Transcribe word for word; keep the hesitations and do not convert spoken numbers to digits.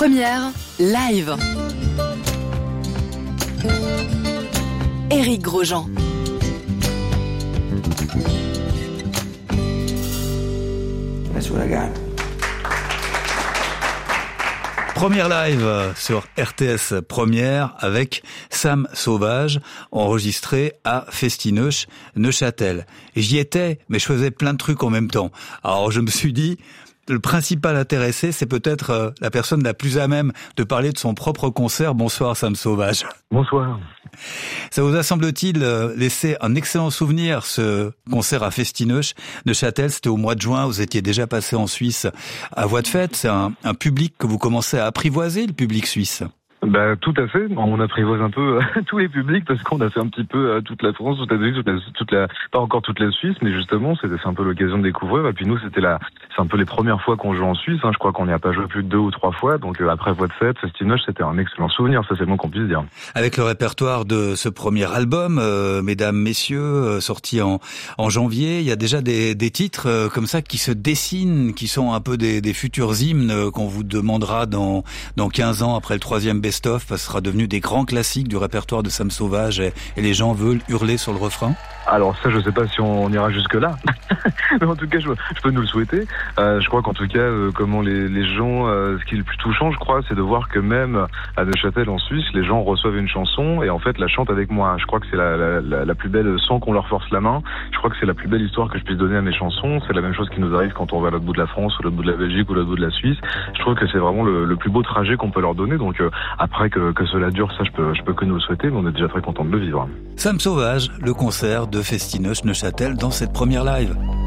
Première, live. Éric Grosjean. That's what I got. Première live sur R T S Première avec Sam Sauvage, enregistré à Festineuch, Neuchâtel. Et j'y étais, mais je faisais plein de trucs en même temps. Alors je me suis dit, le principal intéressé, c'est peut-être la personne la plus à même de parler de son propre concert. Bonsoir Sam Sauvage. Bonsoir. Ça vous a, semble-t-il, laissé un excellent souvenir, ce concert à Festineuch, Neuchâtel. C'était au mois de juin, vous étiez déjà passé en Suisse à Voix de Fête. C'est un, un public que vous commencez à apprivoiser, le public suisse. Bah, tout à fait. On apprivoise un peu euh, tous les publics parce qu'on a fait un petit peu euh, toute la France, toute la toute la, toute la, pas encore toute la Suisse, mais justement, c'était c'est un peu l'occasion de découvrir. Et puis nous, c'était la, c'est un peu les premières fois qu'on joue en Suisse. Hein. Je crois qu'on n'y a pas joué plus de deux ou trois fois. Donc euh, après Voix de Fête, Festineuch, c'était un excellent souvenir. Ça, c'est le moins qu'on puisse dire. Avec le répertoire de ce premier album, euh, mesdames, messieurs, euh, sorti en, en janvier, il y a déjà des, des titres euh, comme ça qui se dessinent, qui sont un peu des, des futurs hymnes euh, qu'on vous demandera dans dans quinze ans après le troisième best-of, parce que ce sera devenu des grands classiques du répertoire de Sam Sauvage et, et les gens veulent hurler sur le refrain. Alors ça, je sais pas si on ira jusque là, mais en tout cas, je, je peux nous le souhaiter. Euh, je crois qu'en tout cas, euh, comment les, les gens, euh, ce qui est le plus touchant, je crois, c'est de voir que même à Neuchâtel en Suisse, les gens reçoivent une chanson et en fait la chantent avec moi. Je crois que c'est la, la, la, la plus belle, sans qu'on leur force la main. Je crois que c'est la plus belle histoire que je puisse donner à mes chansons. C'est la même chose qui nous arrive quand on va à l'autre bout de la France, ou l'autre bout de la Belgique, ou l'autre bout de la Suisse. Je trouve que c'est vraiment le, le plus beau trajet qu'on peut leur donner. Donc euh, après que, que cela dure, ça, je peux, je peux que nous le souhaiter, mais on est déjà très content de le vivre. Sam Sauvage, le concert de Festineuch Neuchâtel dans cette première live.